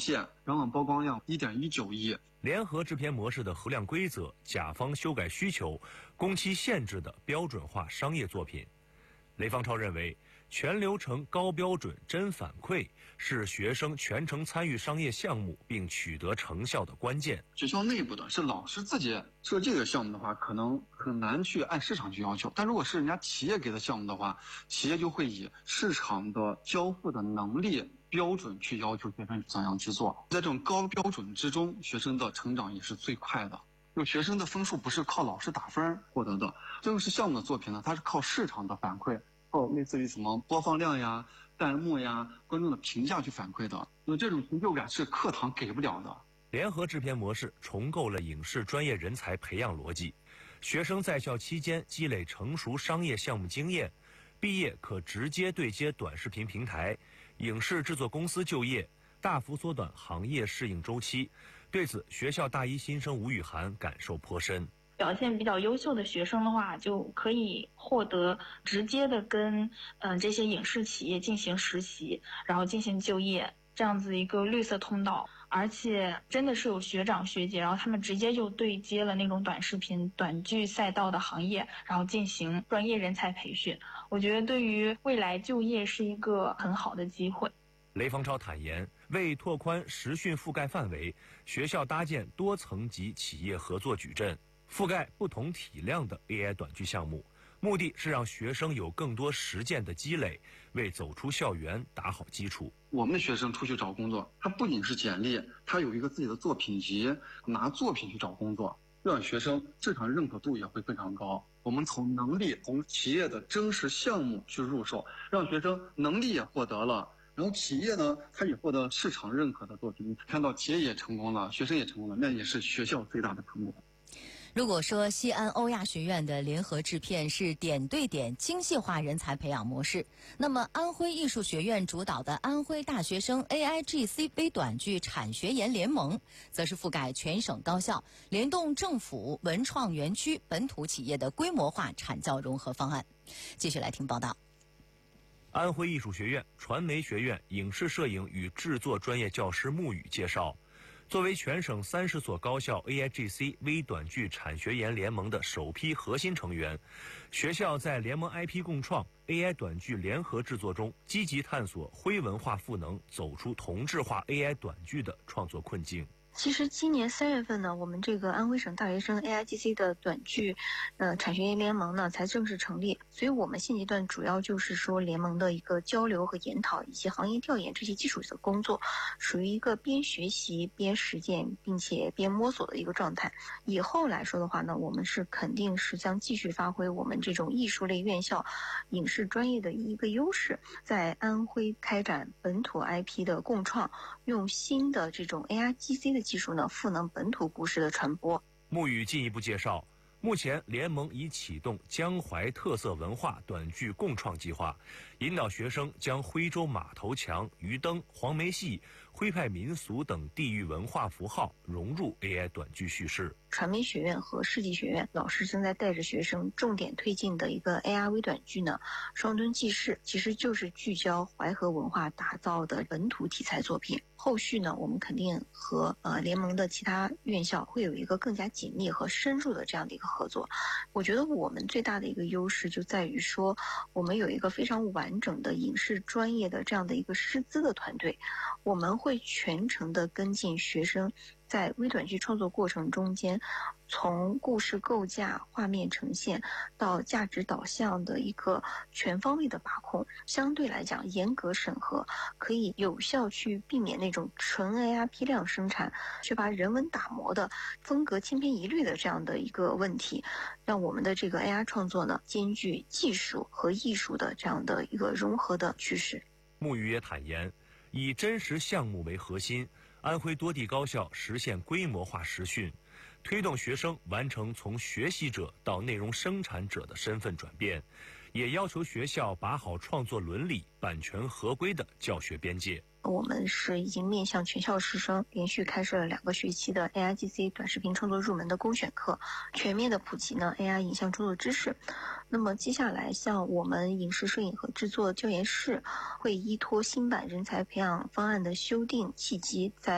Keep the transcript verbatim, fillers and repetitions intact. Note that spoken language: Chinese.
线，全网曝光量 一点一九亿。 联合制片模式的核量规则、甲方修改需求、工期限制的标准化商业作品。雷方超认为，全流程高标准真反馈是学生全程参与商业项目并取得成效的关键。 学校内部的是老师自己设计的项目的话，可能很难去按市场去要求，但如果是人家企业给的项目的话，企业就会以市场的交付的能力标准去要求学生怎样去做。在这种高标准之中，学生的成长也是最快的。就学生的分数不是靠老师打分获得的，这个是项目的作品呢，它是靠市场的反馈，靠类似于什么播放量呀、弹幕呀、观众的评价去反馈的。那这种成就感是课堂给不了的。 联合制片模式重构了影视专业人才培养逻辑，学生在校期间积累成熟商业项目经验，毕业可直接对接短视频平台、影视制作公司就业，大幅缩短行业适应周期。对此，学校大一新生吴雨涵感受颇深。 表现比较优秀的学生的话，就可以获得直接的跟嗯、呃、这些影视企业进行实习，然后进行就业，这样子一个绿色通道。而且真的是有学长学姐，然后他们直接就对接了那种短视频、短剧赛道的行业，然后进行专业人才培训。我觉得对于未来就业是一个很好的机会。 雷方超坦言，为拓宽实训覆盖范围，学校搭建多层级企业合作矩阵，覆盖不同体量的 A I 短剧项目，目的是让学生有更多实践的积累，为走出校园打好基础。 我们的学生出去找工作，他不仅是简历，他有一个自己的作品集，拿作品去找工作，让学生市场认可度也会非常高。我们从能力、从企业的真实项目去入手，让学生能力也获得了，然后企业呢，它也获得市场认可的作品，看到企业也成功了，学生也成功了，那也是学校最大的成功。 如果说西安欧亚学院的联合制片是点对点精细化人才培养模式，那么安徽艺术学院主导的安徽大学生 A I G C 微短剧产学研联盟，则是覆盖全省高校，联动政府、文创园区、本土企业的规模化产教融合方案。继续来听报道。 安徽艺术学院传媒学院影视摄影与制作专业教师穆宇介绍，作为全省三十所高校 A I G C 微短剧产学研联盟的首批核心成员，学校在联盟 I P 共创、A I 短剧联合制作中，积极探索徽文化赋能，走出同质化 A I 短剧的创作困境。 其实今年三月份呢，我们这个安徽省大学生 A I G C 的短剧呃产学研联盟呢才正式成立，所以我们现阶段主要就是说联盟的一个交流和研讨以及行业调研这些基础的工作，属于一个边学习边实践并且边摸索的一个状态。以后来说的话呢，我们是肯定是将继续发挥我们这种艺术类院校影视专业的一个优势，在安徽开展本土 I P 的共创，用新的这种 A I G C 的技术呢，赋能本土故事的传播。 穆宇进一步介绍，目前联盟已启动江淮特色文化短剧共创计划，引导学生将徽州马头墙、鱼灯、黄梅戏、徽派民俗等地域文化符号融入 A I 短剧叙事。 传媒学院和世纪学院老师正在带着学生重点推进的一个 A I 微短剧呢，双墩记事，其实就是聚焦淮河文化打造的本土题材作品。后续呢，我们肯定和呃联盟的其他院校会有一个更加紧密和深入的这样的一个合作。我觉得我们最大的一个优势就在于说，我们有一个非常完整的影视专业的这样的一个师资的团队，我们会全程的跟进学生在微短剧创作过程中间，从故事构架、画面呈现到价值导向的一个全方位的把控，相对来讲严格审核，可以有效去避免那种纯 A I 批量生产却把人文打磨的风格千篇一律的这样的一个问题，让我们的这个 A I 创作呢兼具技术和艺术的这样的一个融合的趋势。 穆宇也坦言，以真实项目为核心，安徽多地高校实现规模化实训，推动学生完成从学习者到内容生产者的身份转变，也要求学校把好创作伦理、版权合规的教学边界。 我们是已经面向全校师生连续开设了两个学期的 A I G C 短视频创作入门的公选课，全面的普及呢 A I 影像创作知识。那么接下来像我们影视摄影和制作教研室会依托新版人才培养方案的修订契机，在